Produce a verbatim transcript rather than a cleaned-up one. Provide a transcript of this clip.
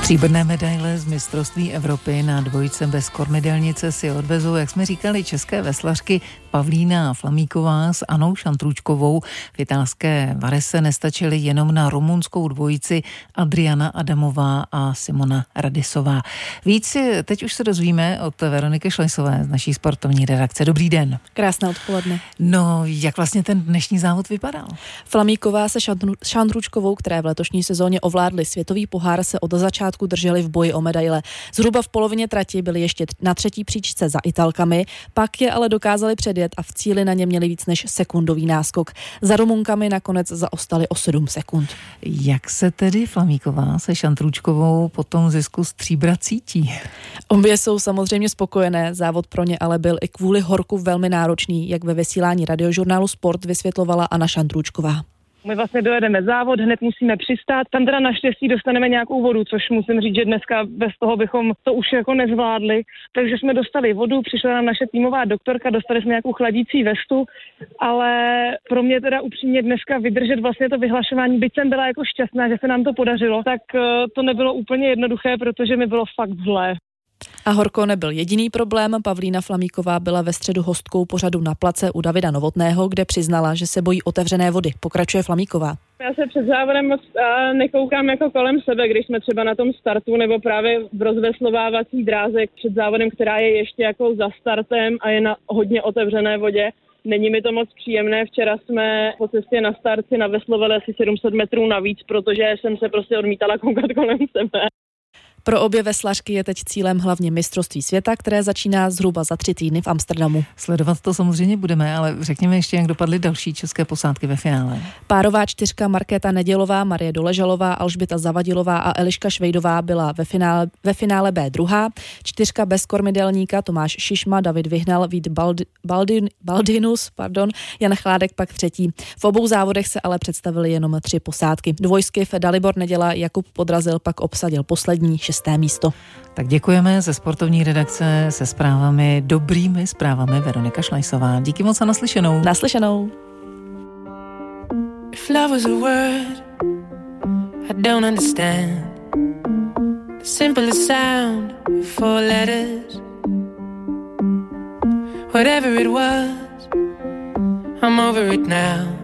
Stříbrné medaile z mistrovství Evropy na dvojice bez kormidelnice si odvezou, jak jsme říkali, české veslařky Pavlína Flamíková s Anou Šandrůčkovou. V italské Varese nestačily jenom na rumunskou dvojici Adriana Adamová a Simona Radisová. Víc teď už se dozvíme od Veroniky Šlejsové z naší sportovní redakce. Dobrý den. Krásné odpoledne. No, jak vlastně ten dnešní závod vypadal? Flamíková se Šandrůčkovou, které v letošní sezóně ovládly světový pohár, se od začátku drželi v boji o medaile. Zhruba v polovině trati byli ještě na třetí příčce za Italkami, pak je ale dokázali předjet a v cíli na ně měli víc než sekundový náskok. Za Rumunkami nakonec zaostali o sedm sekund. Jak se tedy Flamíková se Šandrůčkovou po tom zisku stříbra cítí? Obě jsou samozřejmě spokojené, závod pro ně ale byl i kvůli horku velmi náročný, jak ve vysílání radiožurnálu Sport vysvětlovala Anna Šandrůčková. My vlastně dojedeme závod, hned musíme přistát. Tam teda naštěstí dostaneme nějakou vodu, což musím říct, že dneska bez toho bychom to už jako nezvládli. Takže jsme dostali vodu, přišla nám naše týmová doktorka, dostali jsme nějakou chladící vestu, ale pro mě teda upřímně dneska vydržet vlastně to vyhlašování, byť jsem byla jako šťastná, že se nám to podařilo, tak to nebylo úplně jednoduché, protože mi bylo fakt zlé. A horko nebyl jediný problém. Pavlína Flamíková byla ve středu hostkou pořadu Na place u Davida Novotného, kde přiznala, že se bojí otevřené vody. Pokračuje Flamíková. Já se před závodem moc nekoukám jako kolem sebe, když jsme třeba na tom startu nebo právě v rozveslovávací dráze před závodem, která je ještě jako za startem a je na hodně otevřené vodě. Není mi to moc příjemné. Včera jsme po cestě na start si naveslovali asi sedm set metrů navíc, protože jsem se prostě odmítala koukat kolem sebe. Pro obě veslařky je teď cílem hlavně mistrovství světa, které začíná zhruba za tři týdny v Amsterdamu. Sledovat to samozřejmě budeme, ale řekněme ještě, jak dopadly další české posádky ve finále. Párová čtyřka Markéta Nedělová, Marie Doležalová, Alžběta Zavadilová a Eliška Švejdová byla ve finále, ve finále B druhá. Čtyřka bez kormidelníka Tomáš Šišma, David Vyhnal, Vít Baldi, Baldin, Baldinus, pardon, Jan Chládek pak třetí. V obou závodech se ale představily jenom tři posádky. Dvojskyv Dalibor Neděla, Jakub Podrazil pak obsadil poslední šesté místo. Tak děkujeme ze sportovní redakce se zprávami, dobrými zprávami Veronika Šlejsová. Díky moc a naslyšenou. Naslyšenou. If love was a word I don't understand, the simplest sound of four letters, whatever it was, I'm over it now.